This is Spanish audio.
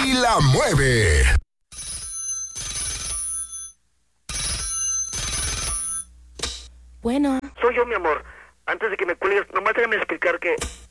y la mueve. Bueno. Soy yo, mi amor. Antes de que me cuelgues, nomás déjame explicar que